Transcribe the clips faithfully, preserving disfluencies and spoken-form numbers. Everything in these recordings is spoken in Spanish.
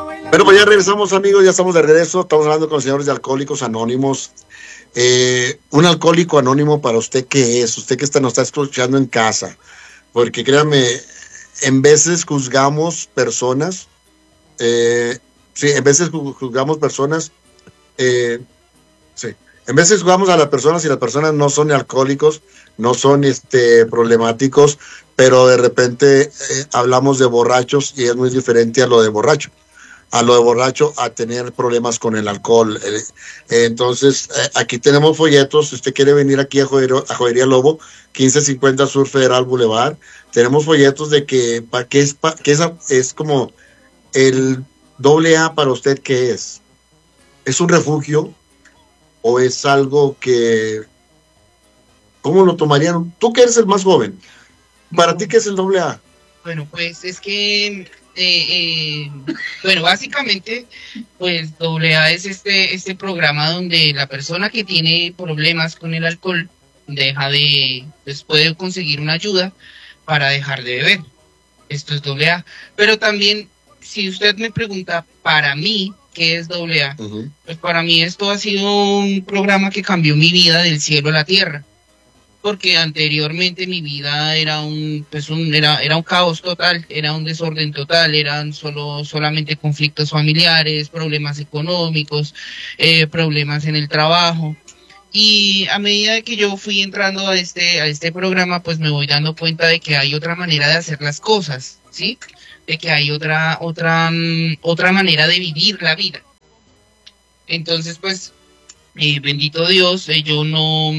Bueno, pues ya regresamos, amigos, ya estamos de regreso. Estamos hablando con los señores de Alcohólicos Anónimos. Eh, un alcohólico anónimo, para usted, ¿qué es? Usted que está, nos está escuchando en casa. Porque créanme, en veces juzgamos personas, eh, sí, en veces juzgamos personas, eh, sí, en veces juzgamos a las personas y las personas no son alcohólicos, no son este, problemáticos, pero de repente eh, hablamos de borrachos y es muy diferente a lo de borracho. a lo de borracho, a tener problemas con el alcohol. Eh, eh, entonces, eh, aquí tenemos folletos. Si usted quiere venir aquí a, Joyería, a Joyería Lobo, quince cincuenta Sur Federal Boulevard, tenemos folletos de que, pa, que, es, pa, que es, es como el doble A para usted. ¿Qué es? ¿Es un refugio o es algo que... ¿Cómo lo tomarían? Tú que eres el más joven, ¿para ti qué es el doble A? Bueno, pues es que... Eh, eh, bueno, básicamente, pues doble A es este, este programa donde la persona que tiene problemas con el alcohol deja de, pues puede conseguir una ayuda para dejar de beber. Esto es doble A. Pero también, si usted me pregunta, para mí, ¿qué es doble A? Uh-huh. Pues para mí esto ha sido un programa que cambió mi vida del cielo a la tierra. Porque anteriormente mi vida era un pues un era era un caos total, era un desorden total, eran solo solamente conflictos familiares, problemas económicos, eh, problemas en el trabajo. Y a medida que yo fui entrando a este a este programa, pues me voy dando cuenta de que hay otra manera de hacer las cosas, ¿sí? De que hay otra otra otra manera de vivir la vida. Entonces, pues eh, bendito Dios, eh, yo no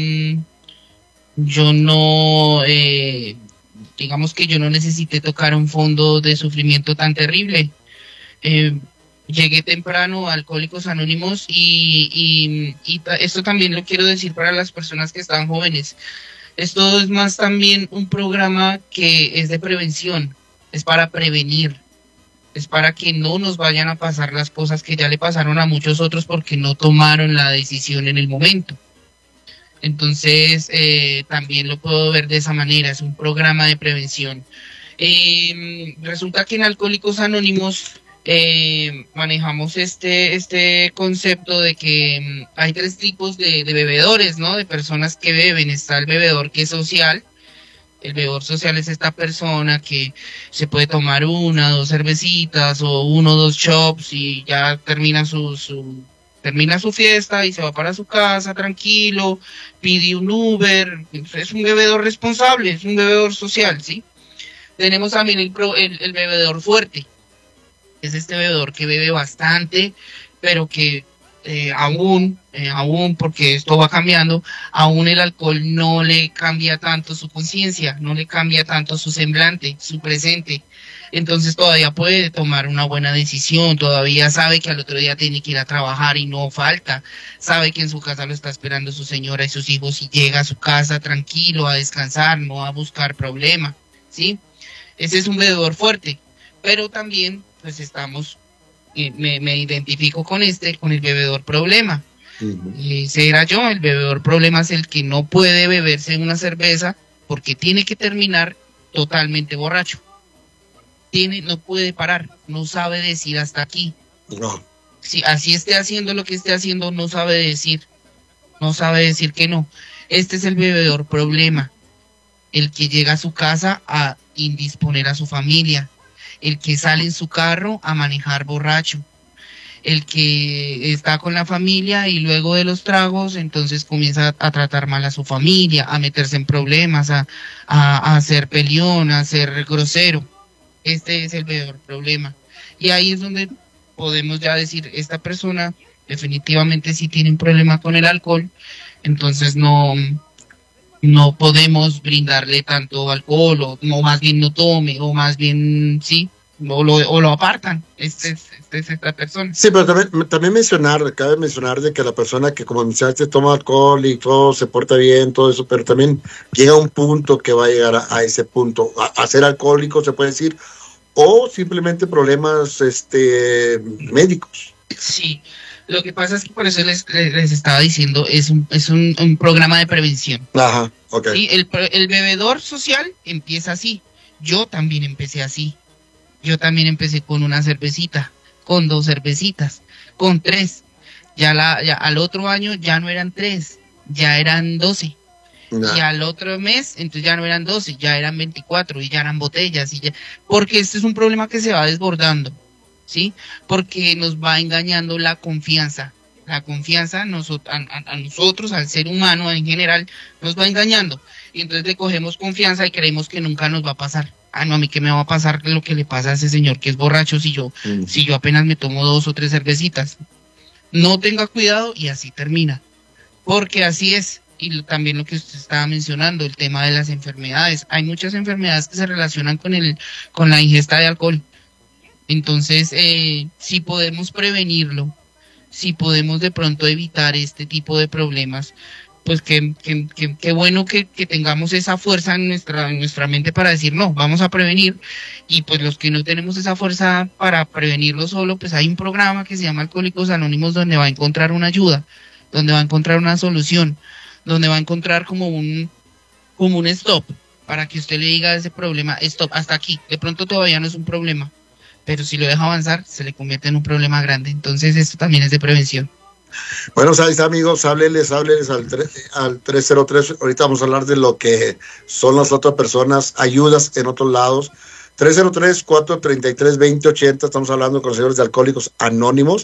Yo no, eh, digamos que yo no necesité tocar un fondo de sufrimiento tan terrible. Eh, llegué temprano a Alcohólicos Anónimos y, y, y esto también lo quiero decir para las personas que están jóvenes. Esto es más también un programa que es de prevención, es para prevenir, es para que no nos vayan a pasar las cosas que ya le pasaron a muchos otros porque no tomaron la decisión en el momento. Entonces, eh, también lo puedo ver de esa manera, es un programa de prevención. Eh, resulta que en Alcohólicos Anónimos eh, manejamos este, este concepto de que um, hay tres tipos de, de bebedores, ¿no? De personas que beben. Está el bebedor que es social. El bebedor social es esta persona que se puede tomar una, dos cervecitas o uno o dos chops y ya termina su... su termina su fiesta y se va para su casa tranquilo, pide un Uber, es un bebedor responsable, es un bebedor social, ¿sí? Tenemos también el, el, el bebedor fuerte, es este bebedor que bebe bastante, pero que eh, aún, eh, aún, porque esto va cambiando, aún el alcohol no le cambia tanto su conciencia, no le cambia tanto su semblante, su presente. Entonces todavía puede tomar una buena decisión, todavía sabe que al otro día tiene que ir a trabajar y no falta, sabe que en su casa lo está esperando su señora y sus hijos y llega a su casa tranquilo a descansar, no a buscar problema, ¿sí? Ese es un bebedor fuerte, pero también pues estamos, eh, me, me identifico con este, con el bebedor problema. Uh-huh. Ese era yo, el bebedor problema es el que no puede beberse una cerveza porque tiene que terminar totalmente borracho. Tiene, no puede parar, no sabe decir hasta aquí. No. Si así esté haciendo lo que esté haciendo, no sabe decir, no sabe decir que no. Este es el bebedor problema, el que llega a su casa a indisponer a su familia, el que sale en su carro a manejar borracho, el que está con la familia y luego de los tragos, entonces comienza a tratar mal a su familia, a meterse en problemas, a, a, a ser peleón, a ser grosero. Este es el bebedor problema. Y ahí es donde podemos ya decir, esta persona definitivamente sí tiene un problema con el alcohol, entonces no, no podemos brindarle tanto alcohol, o no, más bien no tome, o más bien sí, o lo, o lo apartan. Este es, este es esta persona. Sí, pero también, también mencionar, cabe mencionar de que la persona que, como mencionaste, toma alcohol y todo, se porta bien, todo eso, pero también llega a un punto que va a llegar a, a ese punto, a, a ser alcohólico, se puede decir, o simplemente problemas este, médicos. Sí, lo que pasa es que por eso les, les estaba diciendo, es un, es un, un programa de prevención. Ajá, ok. Sí, el, el bebedor social empieza así, yo también empecé así. Yo también empecé con una cervecita, con dos cervecitas, con tres. Ya, la, ya al otro año ya no eran tres, ya eran doce. No. Y al otro mes, entonces ya no eran doce, ya eran veinticuatro y ya eran botellas. Y ya, porque este es un problema que se va desbordando, ¿sí? Porque nos va engañando la confianza. La confianza nos, a, a nosotros, al ser humano en general, nos va engañando. Y entonces le cogemos confianza y creemos que nunca nos va a pasar. Ah, no, a mí que me va a pasar lo que le pasa a ese señor que es borracho si yo, mm. si yo apenas me tomo dos o tres cervecitas. No tenga cuidado y así termina. Porque así es. Y también lo que usted estaba mencionando, el tema de las enfermedades. Hay muchas enfermedades que se relacionan con el, con la ingesta de alcohol. Entonces, eh, si podemos prevenirlo, si podemos de pronto evitar este tipo de problemas, pues qué que, que, que bueno que, que tengamos esa fuerza en nuestra, en nuestra mente para decir, no, vamos a prevenir. Y pues los que no tenemos esa fuerza para prevenirlo solo, pues hay un programa que se llama Alcohólicos Anónimos donde va a encontrar una ayuda, donde va a encontrar una solución, donde va a encontrar como un, como un stop, para que usted le diga a ese problema, stop, hasta aquí. De pronto todavía no es un problema, pero si lo deja avanzar, se le convierte en un problema grande. Entonces esto también es de prevención. Bueno, ¿sabes, amigos? Hábleles, hábleles al, al tres cero tres. Ahorita vamos a hablar de lo que son las otras personas, ayudas en otros lados. tres cero tres, cuatro tres tres, dos cero ocho cero. Estamos hablando con los señores de Alcohólicos Anónimos.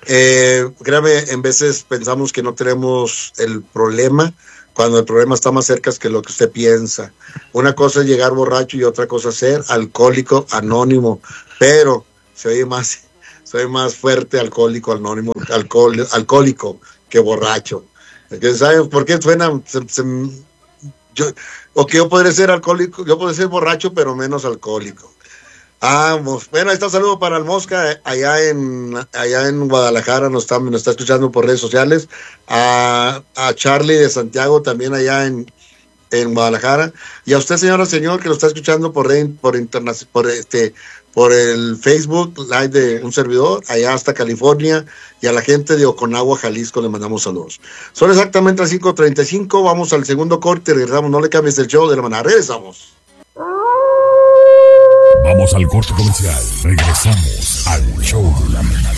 Eh, créame, en veces pensamos que no tenemos el problema, cuando el problema está más cerca que lo que usted piensa. Una cosa es llegar borracho y otra cosa es ser alcohólico anónimo. Pero se oye más... soy más fuerte alcohólico anónimo, alcohol, alcohólico que borracho. ¿Saben por qué suena? Se, se, yo, o que yo podré ser alcohólico, yo podré ser borracho, pero menos alcohólico. Ah, bueno, ahí está, saludo para el Mosca, allá en, allá en Guadalajara, nos está, nos está escuchando por redes sociales. A, a Charlie de Santiago, también allá en, en Guadalajara. Y a usted, señora, señor, que lo está escuchando por, por, interna, por este... por el Facebook Live de un servidor, allá hasta California, y a la gente de Oconagua, Jalisco, le mandamos saludos. Son exactamente las cinco treinta y cinco, vamos al segundo corte, regresamos, no le cambies el show de la manera, regresamos. Vamos al corte comercial, regresamos al show de la manada.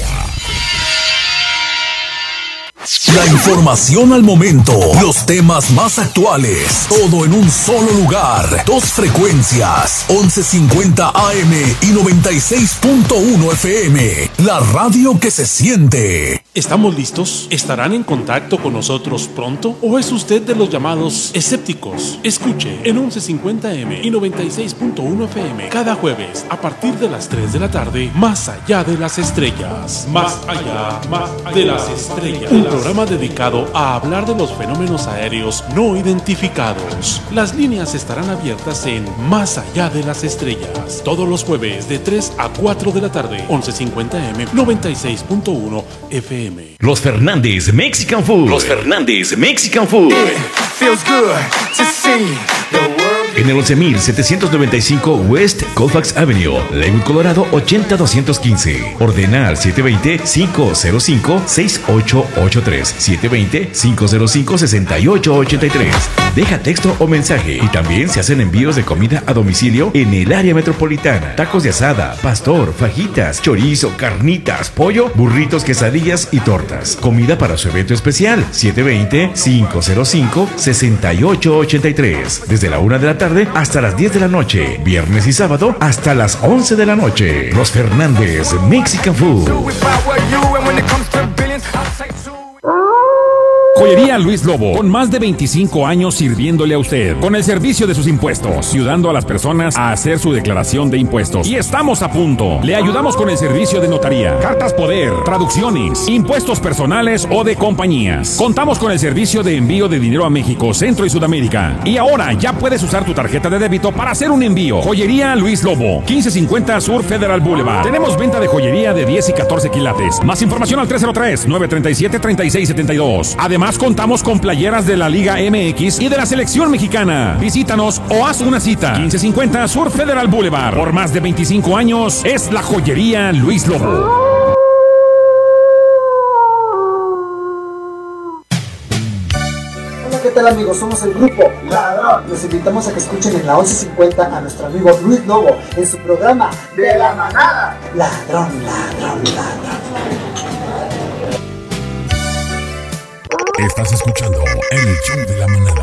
La información al momento, los temas más actuales, todo en un solo lugar. Dos frecuencias, once cincuenta A M y noventa y seis punto uno F M. La radio que se siente. ¿Estamos listos? ¿Estarán en contacto con nosotros pronto? ¿O es usted de los llamados escépticos? Escuche en once cincuenta A M y noventa y seis punto uno F M cada jueves a partir de las tres de la tarde, Más allá de las estrellas. Más allá, más de las estrellas. Un programa dedicado a hablar de los fenómenos aéreos no identificados. Las líneas estarán abiertas en Más allá de las estrellas todos los jueves de tres a cuatro de la tarde, once cincuenta A M, noventa y seis punto uno F M. Los Fernández Mexican Food. Los Fernández Mexican Food. Feels good to see the world. En el once mil setecientos noventa y cinco West Colfax Avenue, Lakewood, Colorado, ochenta doscientos quince. Ordena al siete dos cero, cinco cero cinco, seis ocho ocho tres, siete dos cero, cinco cero cinco, seis ocho ocho tres. Deja texto o mensaje y también se hacen envíos de comida a domicilio en el área metropolitana. Tacos de asada, pastor, fajitas, chorizo, carnitas, pollo, burritos, quesadillas y tortas. Comida para su evento especial, siete dos cero, cinco cero cinco, seis ocho ocho tres. Desde la una de la tarde hasta las diez de la noche, viernes y sábado hasta las once de la noche. Los Fernández Mexican Food. Joyería Luis Lobo, con más de veinticinco años sirviéndole a usted, con el servicio de sus impuestos, ayudando a las personas a hacer su declaración de impuestos. Y estamos a punto. Le ayudamos con el servicio de notaría, cartas poder, traducciones, impuestos personales o de compañías. Contamos con el servicio de envío de dinero a México, Centro y Sudamérica. Y ahora ya puedes usar tu tarjeta de débito para hacer un envío. Joyería Luis Lobo, quince cincuenta Sur Federal Boulevard. Tenemos venta de joyería de diez y catorce quilates. Más información al tres cero tres, nueve tres siete, tres seis siete dos. Además, contamos con playeras de la Liga M X y de la Selección Mexicana. Visítanos o haz una cita. quince cincuenta Sur Federal Boulevard. Por más de veinticinco años es la Joyería Luis Lobo. Hola, ¿qué tal, amigos? Somos el grupo Ladrón. Los invitamos a que escuchen en la once cincuenta a nuestro amigo Luis Lobo en su programa De la Manada. Ladrón, ladrón, ladrón. Estás escuchando el show de la manada.